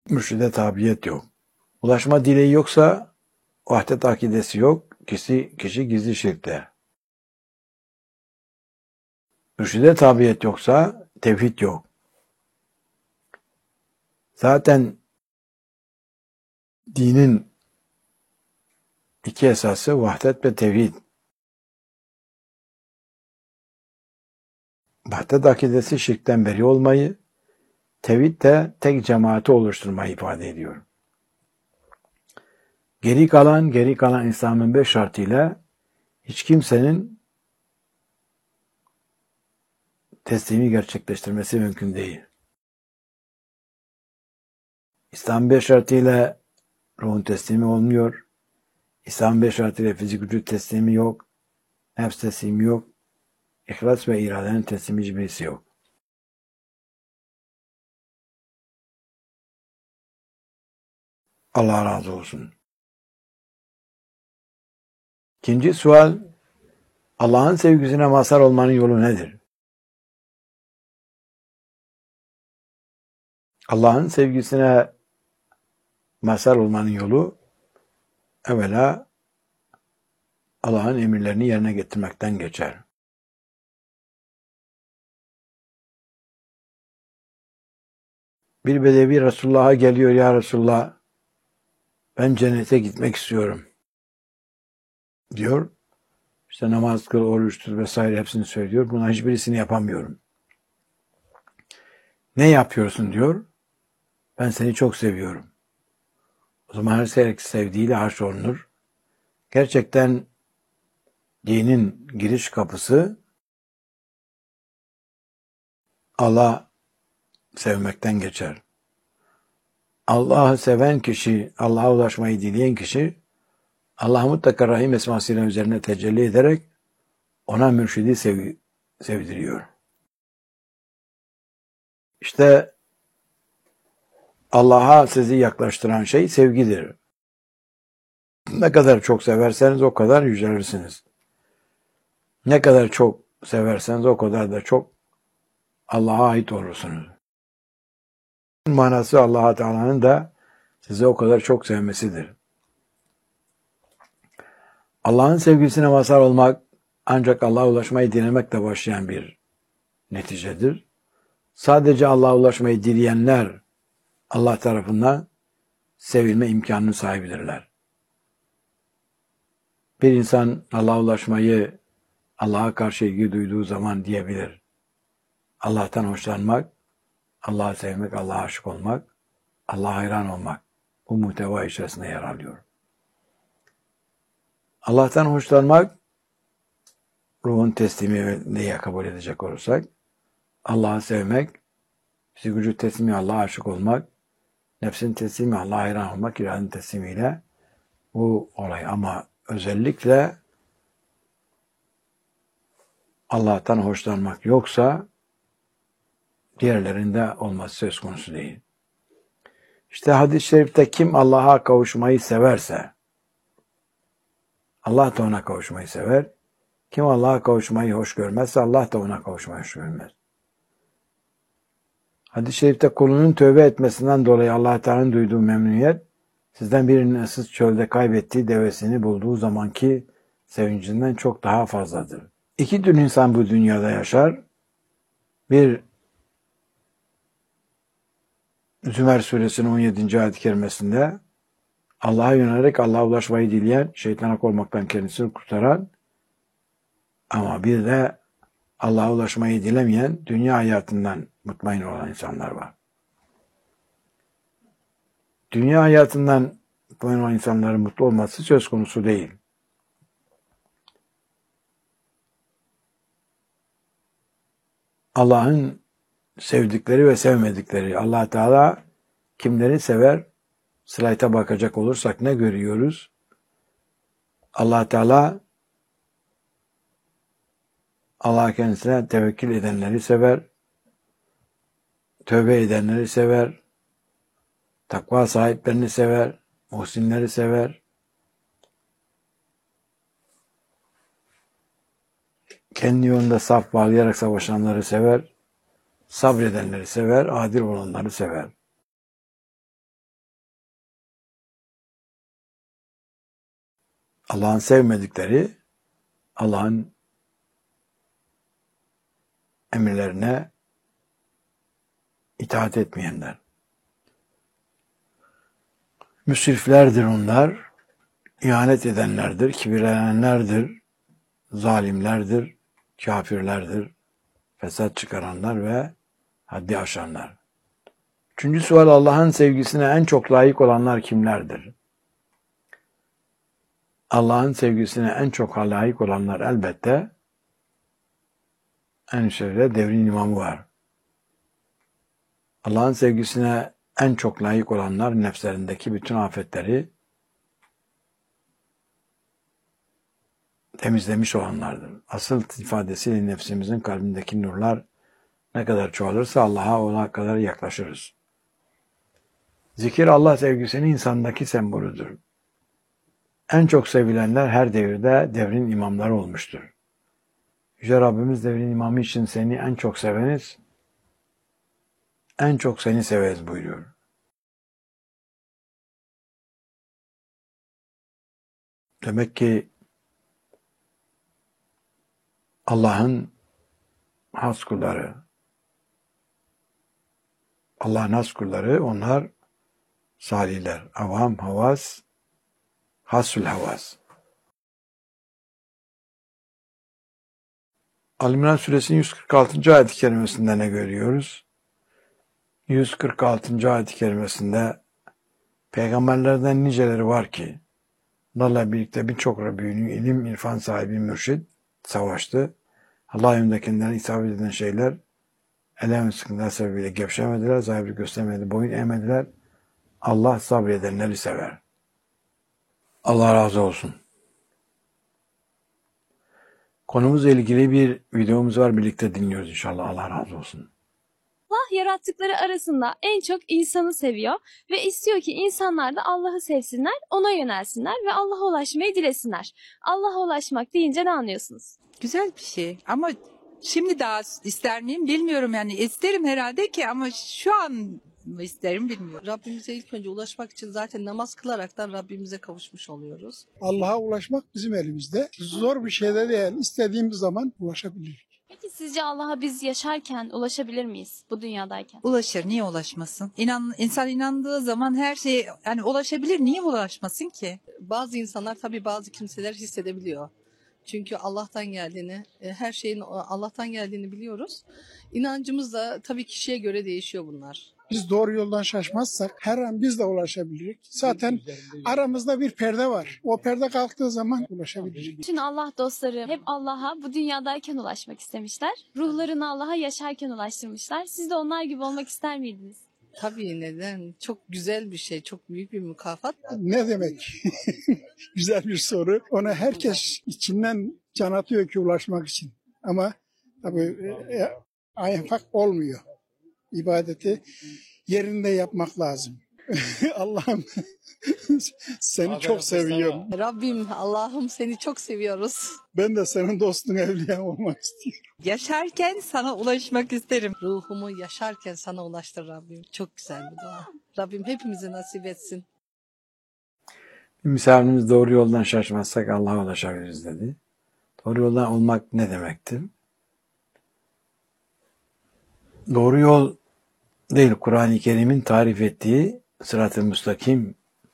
mürşide tabiyet yok. Ulaşma dileği yoksa vahdet akidesi yok. Kişi gizli şirkte. Mürşide tabiyet yoksa tevhid yok. Zaten dinin iki esası vahdet ve tevhid. Vahdet akidesi şirkten beri olmayı, tevhid de tek cemaati oluşturmayı ifade ediyor. Geri kalan İslam'ın 5 şartıyla hiç kimsenin teslimi gerçekleştirmesi mümkün değil. İslam'ın 5 şartıyla ruhun teslimi olmuyor. İslam'ın 5 şartıyla fizik vücut teslimi yok. Nefs teslimi yok. İhlas ve iradenin teslimi hiçbir birisi yok. Allah razı olsun. İkinci sual, Allah'ın sevgisine mazhar olmanın yolu nedir? Allah'ın sevgisine mazhar olmanın yolu, evvela Allah'ın emirlerini yerine getirmekten geçer. Bir bedevi Resulullah'a geliyor, ya Resulullah, ben cennete gitmek istiyorum diyor. İşte namaz kıl, oruçtur vesaire hepsini söylüyor. Bunların hiçbirisini yapamıyorum. Ne yapıyorsun diyor. Ben seni çok seviyorum. O zaman her sevdiğiyle haşrolunur. Gerçekten dinin giriş kapısı Allah sevmekten geçer. Allah'ı seven kişi, Allah'a ulaşmayı dileyen kişi, Allah mutlaka Rahim esmasıyla üzerine tecelli ederek ona mürşidi sevdiriyor. İşte Allah'a sizi yaklaştıran şey sevgidir. Ne kadar çok severseniz o kadar yücelirsiniz. Ne kadar çok severseniz o kadar da çok Allah'a ait olursunuz. Manası Allah Teala'nın da sizi o kadar çok sevmesidir. Allah'ın sevgisine mazhar olmak ancak Allah'a ulaşmayı dilemekle başlayan bir neticedir. Sadece Allah'a ulaşmayı dileyenler Allah tarafından sevilme imkanının sahibidirler. Bir insan Allah'a ulaşmayı Allah'a karşı ilgi duyduğu zaman diyebilir. Allah'tan hoşlanmak, Allah'ı sevmek, Allah'a aşık olmak, Allah'a hayran olmak. Bu muhteva içerisinde yer alıyor. Allah'tan hoşlanmak, ruhun teslimi diye kabul edecek olursak, Allah'ı sevmek, fizik vücut teslimi Allah'a aşık olmak, nefsin teslimi Allah'a hayran olmak, iradenin teslimiyle bu olay. Ama özellikle Allah'tan hoşlanmak yoksa diğerlerinde olması söz konusu değil. İşte hadis-i şerifte kim Allah'a kavuşmayı severse Allah da ona kavuşmayı sever. Kim Allah'a kavuşmayı hoş görmezse Allah da ona kavuşmayı hoş görmez. Hadis-i şerifte kulunun tövbe etmesinden dolayı Allah Teala'nın duyduğu memnuniyet sizden birinin ıssız çölde kaybettiği devesini bulduğu zamanki sevincinden çok daha fazladır. İki tür insan bu dünyada yaşar. Bir, Zümer suresinin 17. ayet-i kerimesinde Allah'a yönelerek Allah'a ulaşmayı dileyen, şeytana olmaktan kendisini kurtaran, ama bir de Allah'a ulaşmayı dilemeyen, dünya hayatından mutmain olan insanlar var. Dünya hayatından mutmain olan insanların mutlu olması söz konusu değil. Allah'ın sevdikleri ve sevmedikleri, Allah Teala kimleri sever? Slayta bakacak olursak ne görüyoruz? Allah Teala Allah kendisine tevekkül edenleri sever, tövbe edenleri sever, takva sahiplerini sever, muhsinleri sever, kendi yolunda saf bağlayarak savaşanları sever, sabredenleri sever, adil olanları sever. Allah'ın sevmedikleri, Allah'ın emirlerine itaat etmeyenler. Müsriflerdir onlar, ihanet edenlerdir, kibirlenenlerdir, zalimlerdir, kafirlerdir, fesat çıkaranlar ve haddi aşanlar. Üçüncü sual, Allah'ın sevgisine en çok layık olanlar kimlerdir? Allah'ın sevgisine en çok layık olanlar elbette en şöyle devrin imamı var. Allah'ın sevgisine en çok layık olanlar nefslerindeki bütün afetleri temizlemiş olanlardır. Asıl ifadesiyle nefsimizin kalbindeki nurlar ne kadar çoğalırsa Allah'a ona kadar yaklaşırız. Zikir Allah sevgisinin insandaki sembolüdür. En çok sevilenler her devirde devrin imamları olmuştur. Yüce Rabbimiz devrin imamı için seni en çok seveniz, en çok seni severiz buyuruyor. Demek ki Allah'ın has kulları, Allah'ın has kulları onlar salihler. Avam, havas, hasül havas. Al-İmran suresinin 146. ayet-i kerimesinde ne görüyoruz? 146. ayet-i kerimesinde peygamberlerden niceleri var ki onlarla birlikte birçok büyük ilim, irfan sahibi mürşid savaştı. Allah yönündekinden isabet eden şeyler elem ve sıkıntılar sebebiyle gevşemediler, zahiri göstermedi, boyun eğmediler. Allah sabredenleri sever. Allah razı olsun. Konumuzla ilgili bir videomuz var. Birlikte dinliyoruz inşallah. Allah razı olsun. Allah yarattıkları arasında en çok insanı seviyor ve istiyor ki insanlar da Allah'ı sevsinler, ona yönelsinler ve Allah'a ulaşmayı dilesinler. Allah'a ulaşmak deyince ne anlıyorsunuz? Güzel bir şey ama şimdi daha ister miyim bilmiyorum, yani isterim herhalde ki, ama şu an mı isterim bilmiyorum. Rabbimize ilk önce ulaşmak için zaten namaz kılaraktan Rabbimize kavuşmuş oluyoruz. Allah'a ulaşmak bizim elimizde. Zor bir şey de değil. İstediğimiz zaman ulaşabiliriz. Peki sizce Allah'a biz yaşarken ulaşabilir miyiz bu dünyadayken? Ulaşır, niye ulaşmasın? İnsan inandığı zaman her şeye yani ulaşabilir, niye ulaşmasın ki? Bazı insanlar, tabii bazı kimseler hissedebiliyor. Çünkü Allah'tan geldiğini, her şeyin Allah'tan geldiğini biliyoruz. İnancımız da tabii kişiye göre değişiyor bunlar. Biz doğru yoldan şaşmazsak her an biz de ulaşabiliriz. Zaten aramızda bir perde var. O perde kalktığı zaman ulaşabiliriz. Bütün Allah dostları hep Allah'a bu dünyadayken ulaşmak istemişler. Ruhlarını Allah'a yaşarken ulaştırmışlar. Siz de onlar gibi olmak ister miydiniz? Tabii, neden? Çok güzel bir şey, çok büyük bir mükafat. Ne demek? Güzel bir soru. Ona herkes içinden can atıyor ki ulaşmak için. Ama tabii enfak olmuyor. İbadeti yerinde yapmak lazım. Allah'ım seni çok seviyorum. Rabbim, Allah'ım seni çok seviyoruz. Ben de senin dostun, evliyan olmak istiyorum. Yaşarken sana ulaşmak isterim. Ruhumu yaşarken sana ulaştır Rabbim. Çok güzel bir dua. Rabbim hepimize nasip etsin. Misafirimiz doğru yoldan şaşmazsak Allah'a ulaşabiliriz dedi. Doğru yoldan olmak ne demektir? Doğru yol değil, Kur'an-ı Kerim'in tarif ettiği sırat-ı müstakim,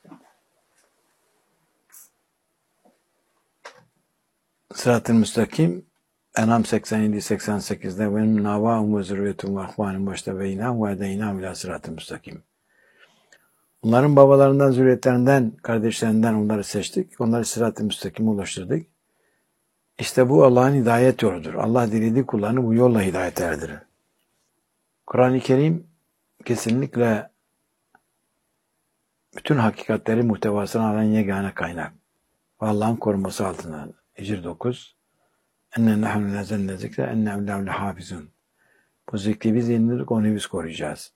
sırat-ı müstakim En'am 87-88'de ve navâhum ve zürriyetum ve ahvânum başta beynâhum ve edeynâhum ilâ sırat-ı müstakim. Onların babalarından, zürriyetlerinden, kardeşlerinden onları seçtik. Onları sırat-ı müstakime ulaştırdık. İşte bu Allah'ın hidayet yoludur. Allah dilediği kullarını bu yolla hidayet erdirir. Kur'an-ı Kerim kesinlikle bütün hakikatleri muhtevasına alan yegane kaynak. Ve Allah'ın koruması altında. Hicr 9. Enne nehnu nezzelne zikre enne evlâhu lehâfizun. Bu zikri biz indirdik, onu biz koruyacağız.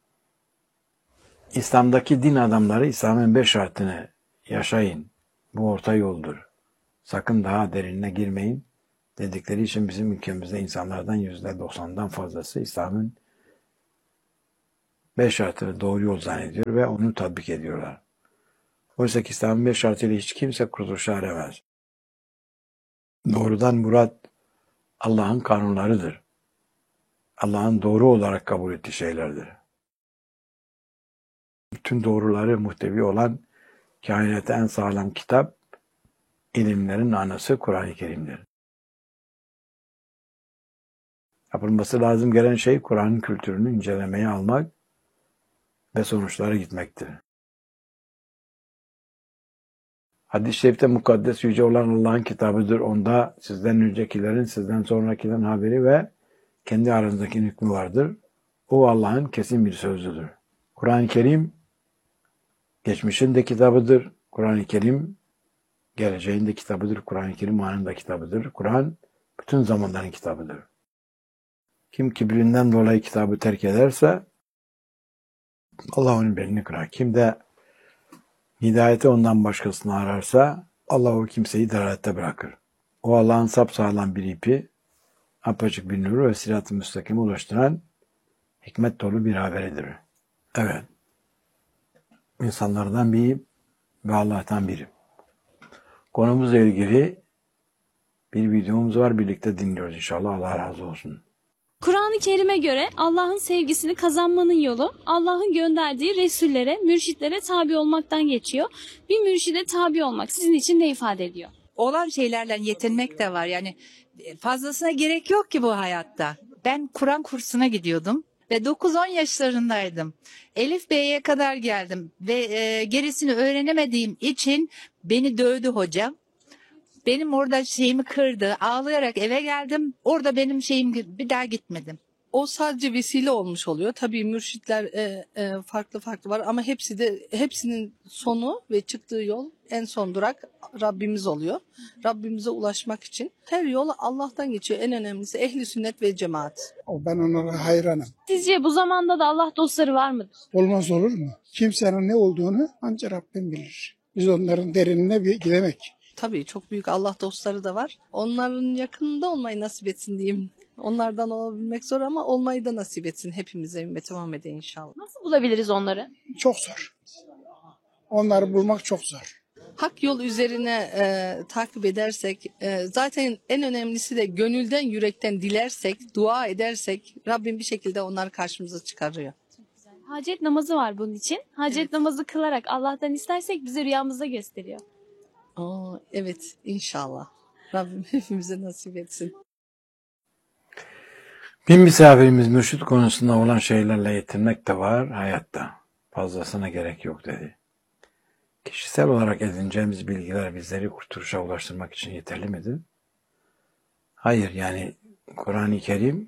İslam'daki din adamları İslam'ın 5 şartını yaşayın. Bu orta yoldur. Sakın daha derinine girmeyin dedikleri için bizim ülkemizde insanlardan %90'dan fazlası İslam'ın 5 şartını doğru yol zannediyor ve onu tatbik ediyorlar. Oysa ki İslam'ın 5 şartıyla hiç kimse kurtuluşa eremez. Doğrudan murat Allah'ın kanunlarıdır. Allah'ın doğru olarak kabul ettiği şeylerdir. Bütün doğruları muhtevi olan kainata en sağlam kitap, ilimlerin anası Kur'an-ı Kerim'dir. Yapılması lazım gelen şey Kur'an'ın kültürünü incelemeye almak ve sonuçlara gitmektir. Hadis-i şerifte mukaddes yüce olan Allah'ın kitabıdır. Onda sizden öncekilerin, sizden sonrakilerin haberi ve kendi aranızdaki hükmü vardır. O Allah'ın kesin bir sözüdür. Kur'an-ı Kerim geçmişin de kitabıdır. Kur'an-ı Kerim geleceğin de kitabıdır. Kur'an-ı Kerim anın da kitabıdır. Kur'an bütün zamanların kitabıdır. Kim kibrinden dolayı kitabı terk ederse Allah onun belini kırar. Kim de hidayeti ondan başkasını ararsa Allah o kimseyi dalalette bırakır. O Allah'ın sapsağlam bir ipi, apaçık bir nuru ve sirat-ı müstakime ulaştıran hikmet dolu bir haberidir. Evet. İnsanlardan biri ve Allah'tan biri. Konumuzla ilgili bir videomuz var. Birlikte dinliyoruz inşallah. Allah razı olsun. Kur'an-ı Kerim'e göre Allah'ın sevgisini kazanmanın yolu Allah'ın gönderdiği Resullere, mürşitlere tabi olmaktan geçiyor. Bir mürşide tabi olmak sizin için ne ifade ediyor? Olan şeylerle yetinmek de var. Yani fazlasına gerek yok ki bu hayatta. Ben Kur'an kursuna gidiyordum ve 9-10 yaşlarındaydım. Elif B'ye kadar geldim ve gerisini öğrenemediğim için beni dövdü hocam. Benim orada şeyimi kırdı. Ağlayarak eve geldim. Orada benim şeyim bir daha gitmedim. O sadece vesile olmuş oluyor. Tabii mürşitler farklı farklı var ama hepsinin sonu ve çıktığı yol en son durak Rabbimiz oluyor. Rabbimize ulaşmak için her yol Allah'tan geçiyor. En önemlisi ehli sünnet ve cemaat. Ben onlara hayranım. Sizce bu zamanda da Allah dostları var mıdır? Olmaz olur mu? Kimsenin ne olduğunu ancak Rabbim bilir. Biz onların derinine gidemek. Tabii çok büyük Allah dostları da var. Onların yakınında olmayı nasip etsin diyeyim. Onlardan olabilmek zor ama olmayı da nasip etsin hepimize ümmeti Muhammed'e inşallah. Nasıl bulabiliriz onları? Çok zor. Onları bulmak çok zor. Hak yol üzerine takip edersek, zaten en önemlisi de gönülden yürekten dilersek, dua edersek Rabbim bir şekilde onları karşımıza çıkarıyor. Hacet namazı var bunun için. Hacet namazı kılarak Allah'tan istersek bize rüyamızda gösteriyor. Evet inşallah. Rabbim hepimize nasip etsin. Bir misafirimiz mürşit konusunda olan şeylerle yetinmek de var hayatta. Fazlasına gerek yok dedi. Kişisel olarak edineceğimiz bilgiler bizleri kurtuluşa ulaştırmak için yeterli midir? Hayır, yani Kur'an-ı Kerim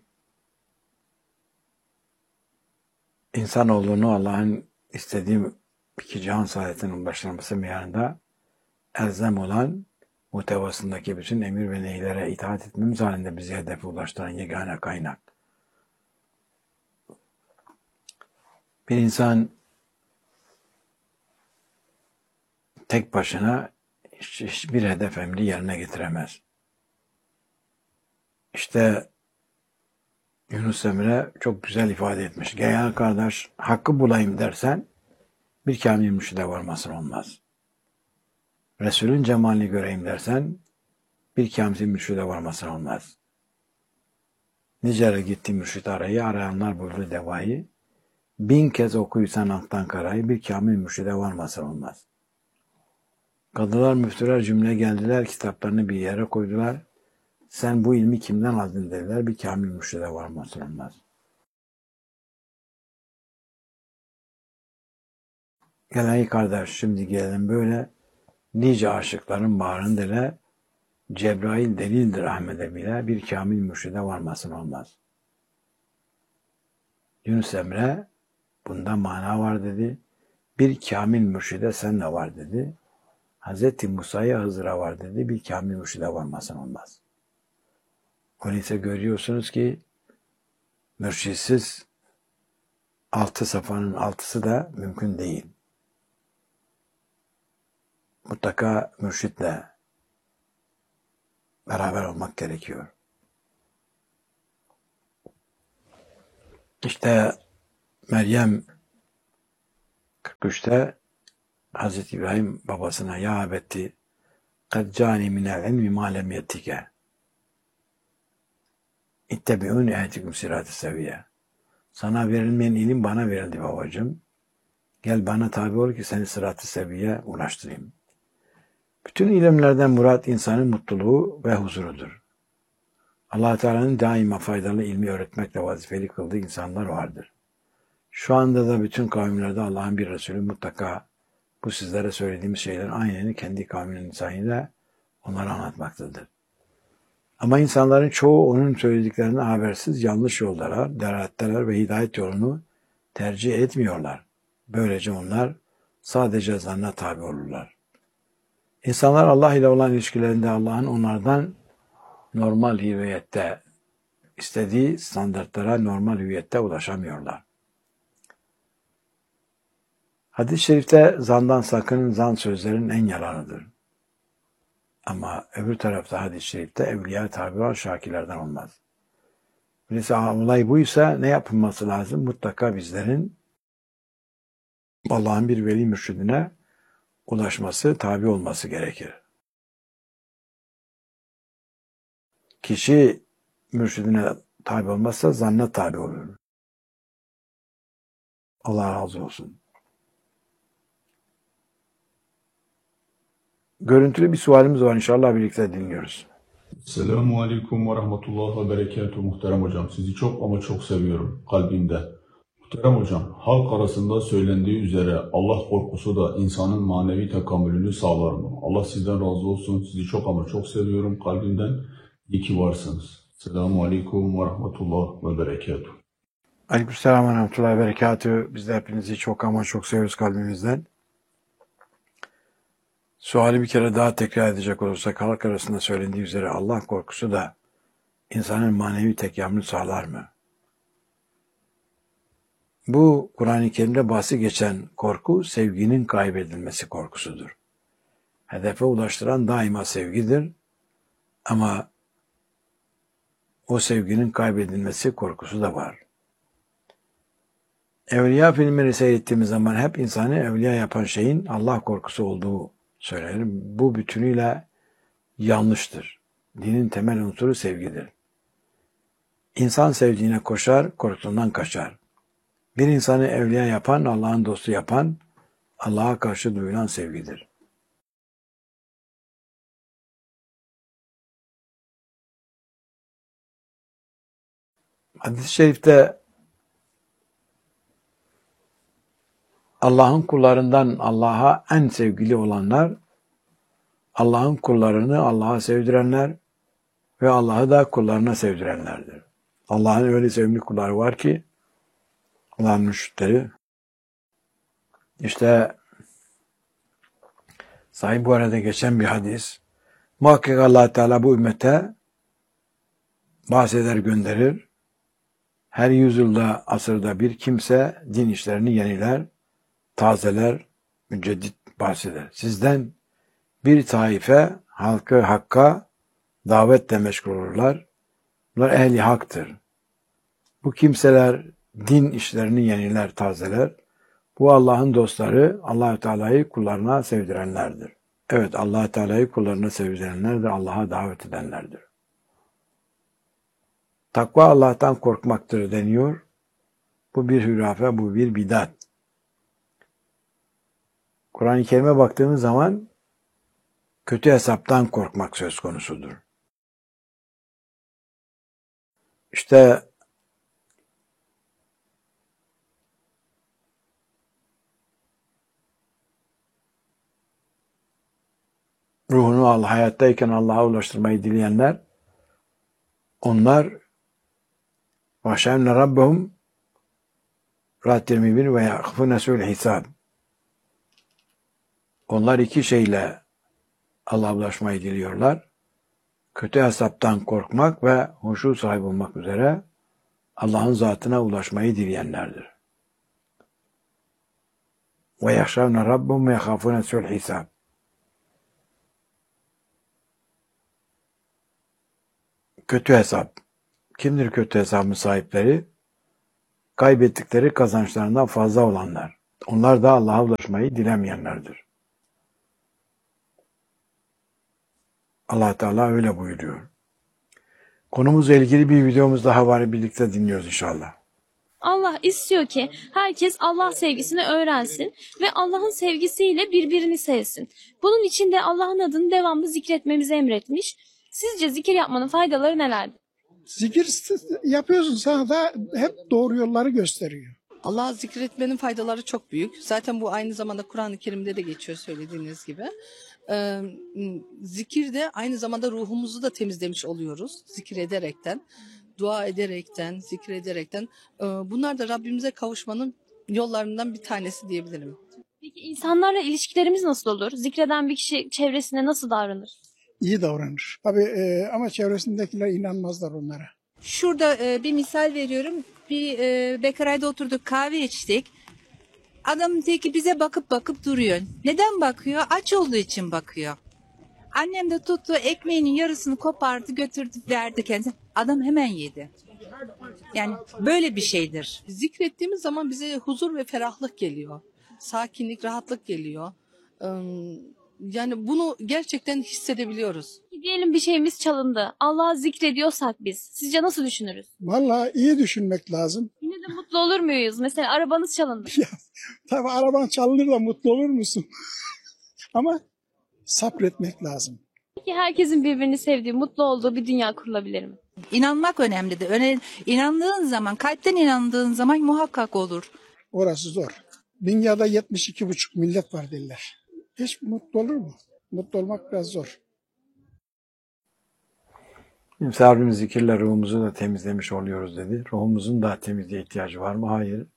insanoğlunu Allah'ın istediği iki cihan saadetinin ulaştırması meyanında elzem olan muhtevasındaki bütün emir ve neylere itaat etmemiz halinde bizi hedefe ulaştıran yegane kaynak. Bir insan tek başına hiçbir hedef emri yerine getiremez. İşte Yunus Emre çok güzel ifade etmiş. Gel kardeş, hakkı bulayım dersen bir kamil mürşide varmasın olmaz. Resulün cemalini göreyim dersen bir kamil mürşide varmasın olmaz. Nicere gitti mürşit arayı, arayanlar buldu devayı. 1000 kez okuysan alttan karayı, bir kamil mürşide varmasın olmaz. Kadılar, müftüler cümle geldiler, kitaplarını bir yere koydular. Sen bu ilmi kimden aldın dediler, bir kamil mürşide varmasın olmaz. Gel ey kardeş, şimdi gelelim böyle nice aşıkların bağrındele Cebrail delildir Ahmet'e bile bir kamil mürşide varmasın olmaz. Yunus Emre bunda mana var dedi. Bir kamil mürşide sen de var dedi. Hazreti Musa'ya Hızır'a var dedi. Bir kamil mürşide varmasın olmaz. Öyleyse görüyorsunuz ki mürşitsiz 6 safanın 6'sı da mümkün değil. Mutlaka mürşitle beraber olmak gerekiyor. İşte Meryem 43'te Hazreti İbrahim babasına ya abetti kad cani minel ilmi ma lem yettike ittebi'un ehdikum sirat-ı seviye. Sana verilmeyen ilim bana verildi babacığım. Gel bana tabi ol ki seni sırat-ı seviye ulaştırayım. Bütün ilimlerden murat insanın mutluluğu ve huzurudur. Allah Teala'nın daima faydalı ilmi öğretmekle vazifeli kıldığı insanlar vardır. Şu anda da bütün kavimlerde Allah'ın bir Resulü mutlaka bu sizlere söylediğimiz şeylerin aynını kendi kavminin insanıyla onlara anlatmaktadır. Ama insanların çoğu onun söylediklerinden habersiz yanlış yollara, delaletteler ve hidayet yolunu tercih etmiyorlar. Böylece onlar sadece zanna tabi olurlar. İnsanlar Allah ile olan ilişkilerinde Allah'ın onlardan normal hüviyette istediği standartlara normal hüviyette ulaşamıyorlar. Hadis-i şerifte zandan sakının, zan sözlerin en yalanıdır. Ama öbür tarafta hadis-i şerifte evliya tabi olan şakirlerden olmaz. Öyleyse olay buysa ne yapılması lazım? Mutlaka bizlerin Allah'ın bir veli mürşidine ulaşması, tabi olması gerekir. Kişi mürşidine tabi olmazsa zanna tabi olur. Allah razı olsun. Görüntülü bir sualimiz var. İnşallah birlikte dinliyoruz. Selamun Aleyküm ve Rahmetullah ve Berekatuhu muhterem hocam. Sizi çok ama çok seviyorum kalbimde. Muhterem hocam, halk arasında söylendiği üzere Allah korkusu da insanın manevi tekamülünü sağlar mı? Allah sizden razı olsun. Sizi çok ama çok seviyorum kalbimden. İyi ki varsınız. Selamun Aleyküm ve Rahmetullah ve Berekatuhu. Aleykümselam ve rahmetullahi ve berekatuhu. Biz de hepinizi çok ama çok seviyoruz kalbimizden. Suali bir kere daha tekrar edecek olursak halk arasında söylendiği üzere Allah korkusu da insanın manevi tekamülünü sağlar mı? Bu Kur'an-ı Kerim'de bahsi geçen korku sevginin kaybedilmesi korkusudur. Hedefe ulaştıran daima sevgidir ama o sevginin kaybedilmesi korkusu da var. Evliya filmleri seyrettiğimiz zaman hep insanı evliya yapan şeyin Allah korkusu olduğu söylenir. Bu bütünüyle yanlıştır. Dinin temel unsuru sevgidir. İnsan sevdiğine koşar, korkusundan kaçar. Bir insanı evliya yapan, Allah'ın dostu yapan, Allah'a karşı duyulan sevgidir. Hadis-i şerifte Allah'ın kullarından Allah'a en sevgili olanlar, Allah'ın kullarını Allah'a sevdirenler ve Allah'ı da kullarına sevdirenlerdir. Allah'ın öyle sevimli kulları var ki, Allah'ın mürşitleri. İşte Sahih Buhari'de geçen bir hadis. Muhakkak Allah Teala bu ümmete bahseder gönderir. Her yüzyılda, asırda bir kimse din işlerini yeniler, tazeler, müceddit bahseder. Sizden bir taife halkı hakka davetle meşgul olurlar. Bunlar ehli haktır. Bu kimseler din işlerini yeniler, tazeler. Bu Allah'ın dostları, Allah-u Teala'yı kullarına sevdirenlerdir. Evet, Allah-u Teala'yı kullarına sevdirenlerdir, Allah'a davet edenlerdir. Takva Allah'tan korkmaktır deniyor. Bu bir hürafe, bu bir bidat. Kur'an-ı Kerim'e baktığımız zaman kötü hesaptan korkmak söz konusudur. İşte ruhunu hayattayken Allah'a ulaştırmayı dileyenler, onlar وَشَاَنَّ رَبَّهُمْ Rahat 21 ve يَخْفُونَ سُوءَ الْحِسَابِ. Onlar iki şeyle Allah'a ulaşmayı diliyorlar. Kötü hesaptan korkmak ve huşu sahibi olmak üzere Allah'ın zatına ulaşmayı dileyenlerdir. وَيَخْشَوْنَ رَبَّهُمْ وَيَخَافُونَ سُوءَ الْحِسَابِ. Kötü hesap. Kimdir kötü hesabın sahipleri? Kaybettikleri kazançlarından fazla olanlar. Onlar da Allah'a ulaşmayı dilemeyenlerdir. Allah Teala öyle buyuruyor. Konumuzla ilgili bir videomuz daha var, birlikte dinliyoruz inşallah. Allah istiyor ki herkes Allah sevgisini öğrensin ve Allah'ın sevgisiyle birbirini sevsin. Bunun için de Allah'ın adını devamlı zikretmemizi emretmiş. Sizce zikir yapmanın faydaları nelerdir? Zikir yapıyorsun, sana da hep doğru yolları gösteriyor. Allah'ı zikretmenin faydaları çok büyük. Zaten bu aynı zamanda Kur'an-ı Kerim'de de geçiyor söylediğiniz gibi. Zikir de aynı zamanda ruhumuzu da temizlemiş oluyoruz. Zikir ederekten, dua ederekten, zikrederekten. Bunlar da Rabbimize kavuşmanın yollarından bir tanesi diyebilirim. Peki insanlarla ilişkilerimiz nasıl olur? Zikreden bir kişi çevresine nasıl davranır? İyi davranır. Tabii ama çevresindekiler inanmazlar onlara. Şurada bir misal veriyorum. Bir bekarayda oturduk, kahve içtik. Adamın teki bize bakıp bakıp duruyor. Neden bakıyor? Aç olduğu için bakıyor. Annem de tuttu, ekmeğinin yarısını kopardı, götürdü, verdi kendine. Adam hemen yedi. Yani böyle bir şeydir. Zikrettiğimiz zaman bize huzur ve ferahlık geliyor. Sakinlik, rahatlık geliyor. Yani bunu gerçekten hissedebiliyoruz. Diyelim bir şeyimiz çalındı. Allah'ı zikrediyorsak biz. Sizce nasıl düşünürüz? Vallahi iyi düşünmek lazım. Yine de mutlu olur muyuz? Mesela arabanız çalındı. Tabii araban çalınır da mutlu olur musun? Ama sabretmek lazım. Peki herkesin birbirini sevdiği, mutlu olduğu bir dünya kurulabilir mi? İnanmak önemlidir. İnandığın zaman, kalpten inandığın zaman muhakkak olur. Orası zor. Dünyada 72,5 millet var derler. Hiç mutlu olur mu? Mutlu olmak biraz zor. Kimse Rabbimiz zikirle ruhumuzu da temizlemiş oluyoruz dedi. Ruhumuzun da temizliğe ihtiyacı var mı? Hayır.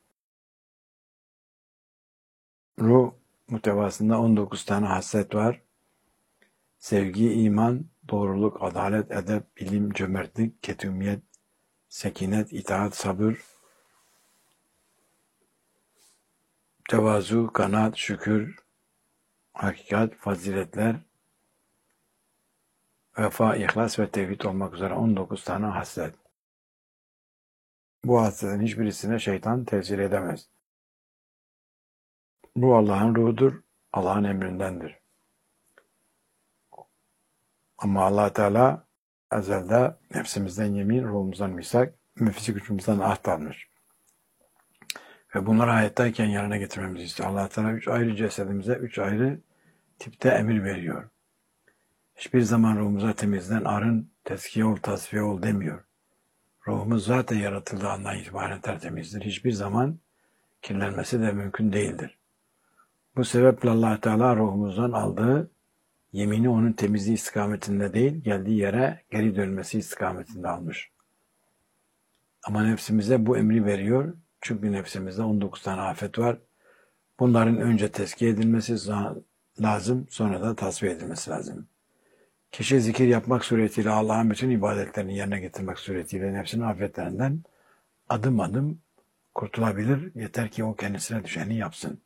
Ruh muhtevasında 19 tane haslet var. Sevgi, iman, doğruluk, adalet, edep, bilim, cömertlik, ketumiyet, sekinet, itaat, sabır, tevazu, kanaat, şükür, hakikat, faziletler, vefa, ihlas ve tevhid olmak üzere 19 tane haslet. Bu hasletin hiçbirisine şeytan tesir edemez. Bu Allah'ın ruhudur, Allah'ın emrindendir. Ama Allah Teala ezelde nefsimizden yemin, ruhumuzdan misak, nefsi gücümüzden ahd almış. Ve bunları hayattayken yerine getirmemizi istiyor. Allah Teala 3 ayrı cesedimize 3 ayrı tipte emir veriyor. Hiçbir zaman ruhumuza temizlen, arın, tezkiye ol, tasfiye ol demiyor. Ruhumuz zaten yaratıldığı andan itibaren tertemizdir. Hiçbir zaman kirlenmesi de mümkün değildir. Bu sebeple Allah Teala ruhumuzdan aldığı yemini onun temizliği istikametinde değil, geldiği yere geri dönmesi istikametinde almış. Ama nefsimize bu emri veriyor. Çünkü nefsimizde 19 tane afet var. Bunların önce tezkiye edilmesi lazım, sonra da tasfiye edilmesi lazım. Kişi zikir yapmak suretiyle Allah'ın bütün ibadetlerini yerine getirmek suretiyle nefsinin afetlerinden adım adım kurtulabilir. Yeter ki o kendisine düşeni yapsın.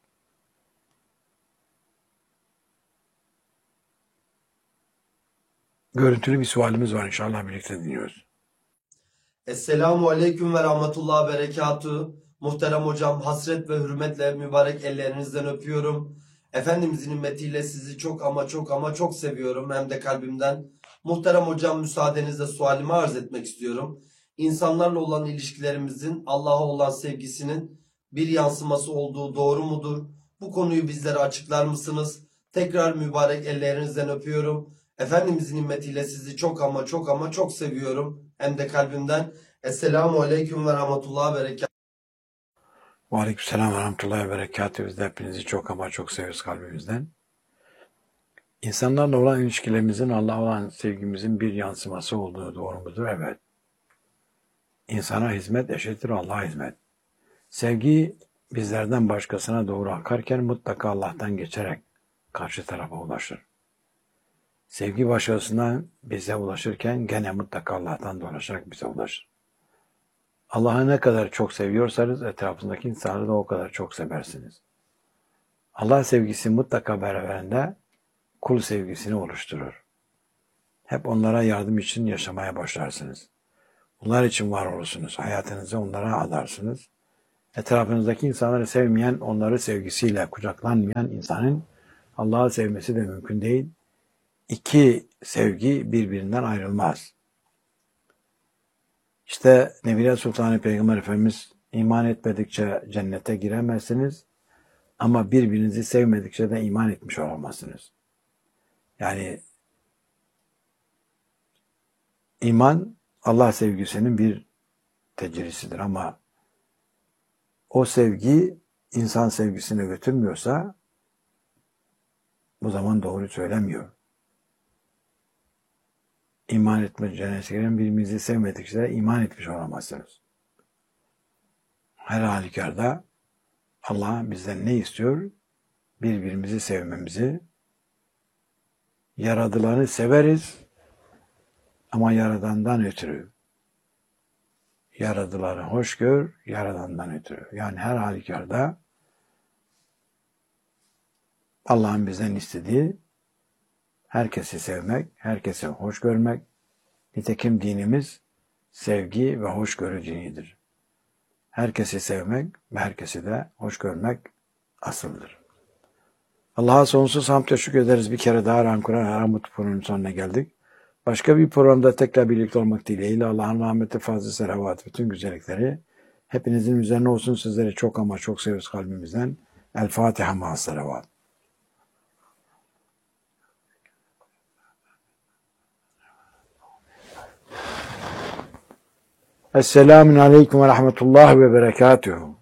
Görüntülü bir sualimiz var, inşallah birlikte dinliyoruz. Esselamu Aleyküm ve Rahmetullah ve Berekatuhu. Muhterem hocam, hasret ve hürmetle mübarek ellerinizden öpüyorum. Efendimizin himmetiyle sizi çok ama çok ama çok seviyorum, hem de kalbimden. Muhterem hocam, müsaadenizle sualimi arz etmek istiyorum. İnsanlarla olan ilişkilerimizin Allah'a olan sevgisinin bir yansıması olduğu doğru mudur? Bu konuyu bizlere açıklar mısınız? Tekrar mübarek ellerinizden öpüyorum. Efendimizin himmetiyle sizi çok ama çok ama çok seviyorum, hem de kalbimden. Esselamu Aleyküm ve Rahmetullah ve Berekatuhu. Ve aleykümselam ve rahmetullahi ve berekatuhu. Biz de hepinizi çok ama çok seviyoruz kalbimizden. İnsanlarla olan ilişkilerimizin Allah'a olan sevgimizin bir yansıması olduğu doğru mudur? Evet. İnsana hizmet eşittir Allah'a hizmet. Sevgi bizlerden başkasına doğru akarken mutlaka Allah'tan geçerek karşı tarafa ulaşır. Sevgi başkasından bize ulaşırken gene mutlaka Allah'tan dolaşarak bize ulaşır. Allah'ı ne kadar çok seviyorsanız etrafındaki insanları da o kadar çok seversiniz. Allah sevgisi mutlaka beraberinde kul sevgisini oluşturur. Hep onlara yardım için yaşamaya başlarsınız. Onlar için var olursunuz. Hayatınızı onlara adarsınız. Etrafınızdaki insanları sevmeyen, onları sevgisiyle kucaklanmayan insanın Allah'ı sevmesi de mümkün değil. İki sevgi birbirinden ayrılmaz. İşte Nebiler Sultanı Peygamber Efendimiz iman etmedikçe cennete giremezsiniz ama birbirinizi sevmedikçe de iman etmiş olamazsınız. Yani iman Allah sevgisinin bir tecrisidir ama o sevgi insan sevgisine götürmüyorsa bu zaman doğru söylemiyor. İman etme cennete giren birbirinizi sevmedikçe iman etmiş olamazsınız. Her halükarda Allah bizden ne istiyor? Birbirimizi sevmemizi. Yaradılanı severiz ama Yaradan'dan ötürü. Yaradılanı hoş gör, Yaradan'dan ötürü. Yani her halükarda Allah'ın bizden istediği herkesi sevmek, herkese hoş görmek. Nitekim dinimiz sevgi ve hoşgörü dinidir. Herkesi sevmek ve herkesi de hoş görmek asıldır. Allah'a sonsuz hamd ve şükür ederiz. Bir kere daha Kur'an Aramut programının sonuna geldik. Başka bir programda tekrar birlikte olmak dileğiyle Allah'ın rahmeti, fazla selavat, bütün güzellikleri hepinizin üzerine olsun. Sizleri çok ama çok seviyoruz kalbimizden. El Fatiha ma'as selavat. Esselamun Aleyküm ve Rahmetullah ve Berekatuhu.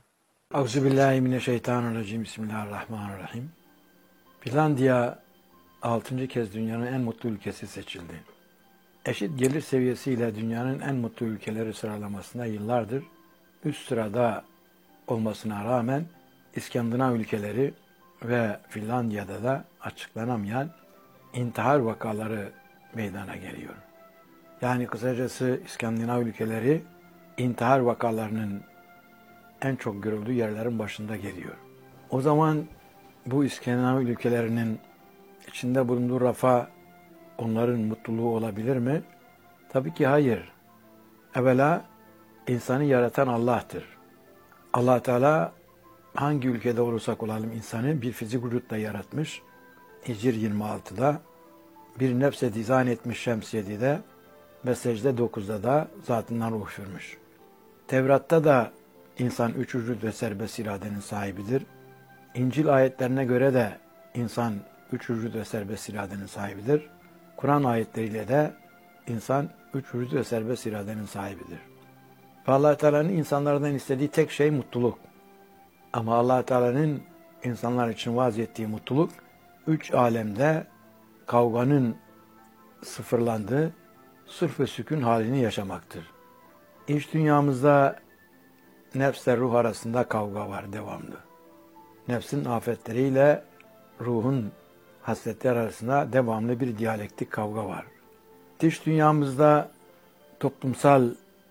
Euzubillahimineşşeytanirracim. Bismillahirrahmanirrahim. Finlandiya 6. kez dünyanın en mutlu ülkesi seçildi. Eşit gelir seviyesiyle dünyanın en mutlu ülkeleri sıralamasında yıllardır üst sırada olmasına rağmen İskandinav ülkeleri ve Finlandiya'da da açıklanamayan intihar vakaları meydana geliyor. Yani kısacası İskandinav ülkeleri intihar vakalarının en çok görüldüğü yerlerin başında geliyor. O zaman bu İskandinav ülkelerinin içinde bulunduğu refah onların mutluluğu olabilir mi? Tabii ki hayır. Evvela insanı yaratan Allah'tır. Allah Teala hangi ülkede olursak olalım insanı bir fizik vücutla yaratmış. Hicr 26'da bir nefse dizayn etmiş Şems 7'de ve secde 9'da da zatından ruh üfürmüş. Tevrat'ta da insan üç vücut ve serbest iradenin sahibidir. İncil ayetlerine göre de insan üç vücut ve serbest iradenin sahibidir. Kur'an ayetleriyle de insan üç vücut ve serbest iradenin sahibidir. Ve Allah Teala'nın insanlardan istediği tek şey mutluluk. Ama Allah Teala'nın insanlar için vaaz ettiği mutluluk üç alemde kavganın sıfırlandığı sırf ve sükun halini yaşamaktır. İç dünyamızda nefsle ruh arasında kavga var devamlı. Nefsin afetleriyle ruhun hasletleri arasında devamlı bir diyalektik kavga var. Dış dünyamızda toplumsal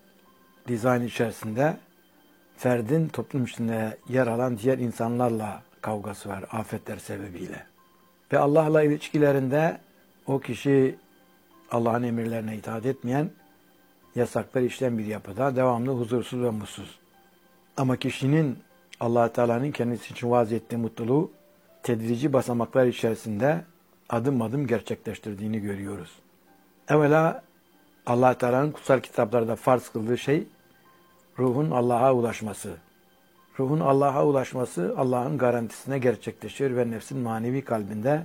dizayn içerisinde ferdin toplum içinde yer alan diğer insanlarla kavgası var afetler sebebiyle. Ve Allah'la ilişkilerinde o kişi Allah'ın emirlerine itaat etmeyen, yasakları işleyen bir yapıda devamlı huzursuz ve mutsuz. Ama kişinin Allah Teala'nın kendisi için vaaz ettiği mutluluğu tedrici basamaklar içerisinde adım adım gerçekleştirdiğini görüyoruz. Evvela Allah Teala'nın kutsal kitaplarda farz kıldığı şey ruhun Allah'a ulaşması. Ruhun Allah'a ulaşması Allah'ın garantisine gerçekleşiyor ve nefsin manevi kalbinde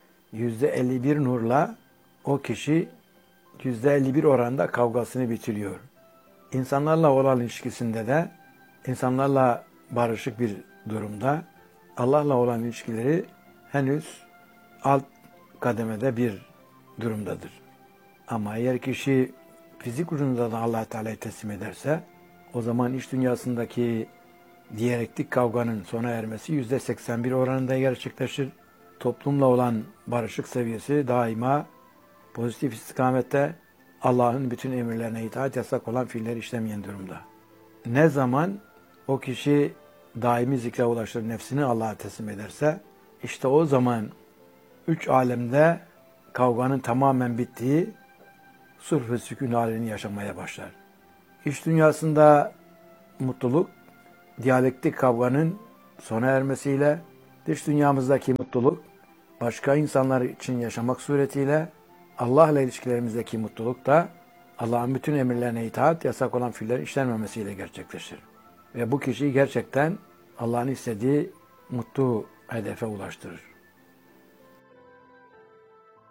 %51 nurla o kişi %51 oranda kavgasını bitiriyor. İnsanlarla olan ilişkisinde de insanlarla barışık bir durumda Allah'la olan ilişkileri henüz alt kademede bir durumdadır. Ama eğer kişi fizik ucunda da Allah Teala'ya teslim ederse o zaman iç dünyasındaki diyalektik kavganın sona ermesi %81 oranında gerçekleşir. Toplumla olan barışık seviyesi daima pozitif istikamette Allah'ın bütün emirlerine itaat yasak olan fiilleri işlemeyen durumda. Ne zaman o kişi daimi zikre ulaşır, nefsini Allah'a teslim ederse işte o zaman üç alemde kavganın tamamen bittiği sırf ve sükun halini yaşamaya başlar. İç dünyasında mutluluk diyalektik kavganın sona ermesiyle, dış dünyamızdaki mutluluk başka insanlar için yaşamak suretiyle Allah ile ilişkilerimizdeki mutluluk da Allah'ın bütün emirlerine itaat, yasak olan fiillerin işlenmemesiyle gerçekleşir. Ve bu kişiyi gerçekten Allah'ın istediği mutlu hedefe ulaştırır.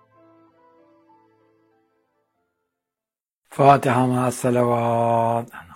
Fatiha ma'as salavat.